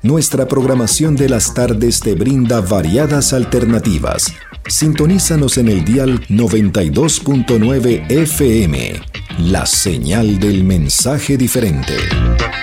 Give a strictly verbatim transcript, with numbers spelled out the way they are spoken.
Nuestra programación de las tardes te brinda variadas alternativas. Sintonízanos en el dial noventa y dos punto nueve F M, la señal del mensaje diferente.